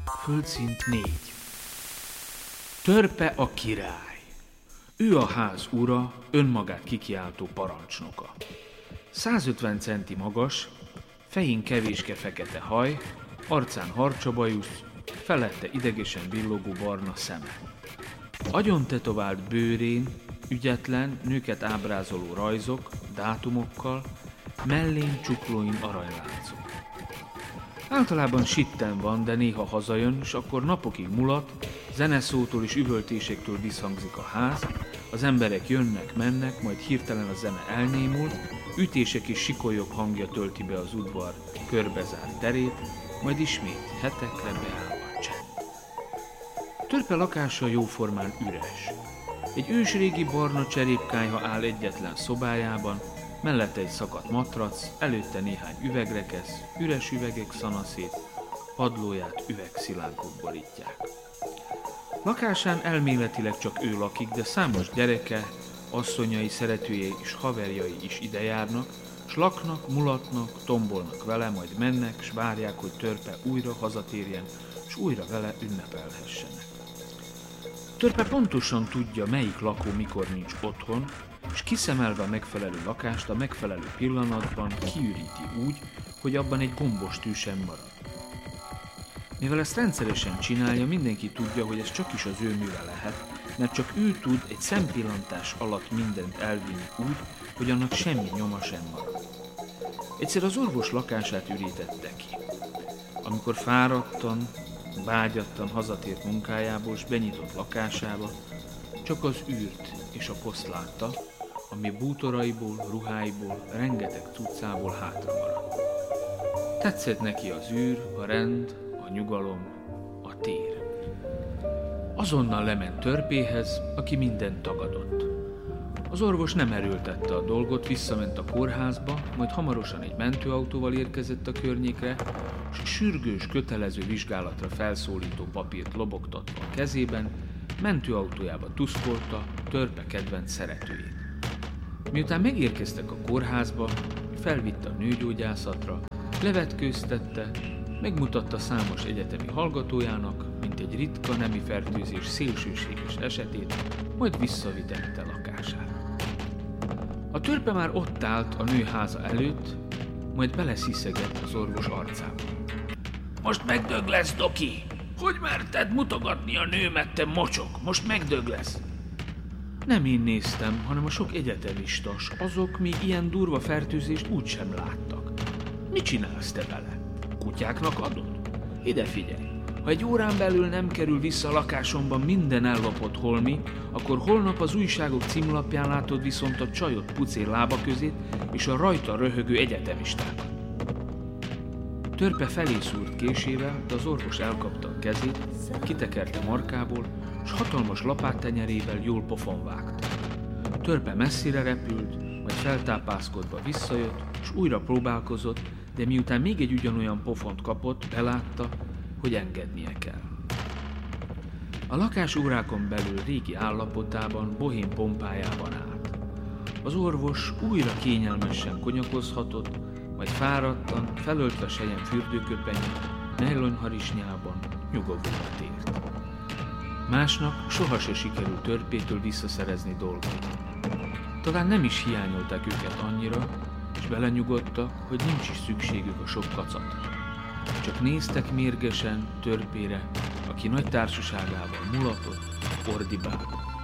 Földszint 4. Törpe a király. Ő a ház ura, önmagát kikiáltó parancsnoka. 150 centi magas, fején kevéske fekete haj, arcán harcsabajusz, felette idegesen villogó barna szeme. Agyon tetovált bőrén ügyetlen, nőket ábrázoló rajzok, dátumokkal, mellén csuklóin aranyláncok. Általában sitten van, de néha hazajön, s akkor napokig mulat, zeneszótól és üvöltésektől visszhangzik a ház, az emberek jönnek-mennek, majd hirtelen a zene elnémul, ütések és sikolyok hangja tölti be az udvar körbezárt terét, majd ismét hetekre beáll a csend. Törpe lakása jóformán üres. Egy ősrégi barna cserépkályha áll egyetlen szobájában, mellette egy szakadt matrac, előtte néhány üvegrekesz, üres üvegek szanaszét, padlóját üvegszilánkok borítják. Lakásán elméletileg csak ő lakik, de számos gyereke, asszonyai, szeretőjei és haverjai is idejárnak, s laknak, mulatnak, tombolnak vele, majd mennek, s várják, hogy Törpe újra hazatérjen, s újra vele ünnepelhessenek. Törpe pontosan tudja, melyik lakó mikor nincs otthon, és kiszemelve a megfelelő lakást a megfelelő pillanatban kiüríti úgy, hogy abban egy gombos tű sem marad. Mivel ezt rendszeresen csinálja, mindenki tudja, hogy ez csak is az ő műve lehet, mert csak ő tud egy szempillantás alatt mindent elvinni úgy, hogy annak semmi nyoma sem marad. Egyszer az orvos lakását ürítette ki. Amikor fáradtan, vágyattan hazatért munkájából, s benyitott lakásába, csak az űrt és a poszt látta, ami bútoraiból, ruháiból, rengeteg cuccából hátra maradt. Tetszett neki az űr, a rend, a nyugalom, a tér. Azonnal lement Törpéhez, aki mindent tagadott. Az orvos nem erőltette a dolgot, visszament a kórházba, majd hamarosan egy mentőautóval érkezett a környékre, s sürgős, kötelező vizsgálatra felszólító papírt lobogtatva a kezében, mentőautójába tuszkolta Törpe kedvenc szeretőjét. Miután megérkeztek a kórházba, felvitte a nőgyógyászatra, levetkőztette, megmutatta számos egyetemi hallgatójának, mint egy ritka nemi fertőzés szélsőséges esetét, majd visszavitette lakására. A Törpe már ott állt a nő háza előtt, majd belesziszegett az orvos arcába. Most megdög lesz, Doki! Hogy merted mutogatni a nőmet, te mocsok? Most megdög lesz! Nem én néztem, hanem a sok egyetemista, s azok még ilyen durva fertőzést úgysem láttak. Mit csinálsz te vele? Kutyáknak adod? Ide figyelj! Ha egy órán belül nem kerül vissza a lakásomban minden ellopott holmi, akkor holnap az újságok címlapján látod viszont a csajot pucér lába közét és a rajta röhögő egyetemistákat. Törpe felé szúrt késével, de az orvos elkapta a kezét, kitekerte markából, s hatalmas lapáttenyerével jól pofon vágta. Törpe messzire repült, majd feltápászkodva visszajött, s újra próbálkozott, de miután még egy ugyanolyan pofont kapott, belátta, hogy engednie kell. A lakás órákon belül régi állapotában, bohém pompájában állt. Az orvos újra kényelmesen konyakozhatott, majd fáradtan, felöltve sejem fürdőköpenyét, nejlonharisnyában nyugovóra tért. Másnap soha se sikerült Törpétől visszaszerezni dolgait. Talán nem is hiányolták őket annyira, és belenyugodtak, hogy nincs is szükségük a sok kacatra. Csak néztek mérgesen Törpére, aki nagy társaságával mulatott, ordibált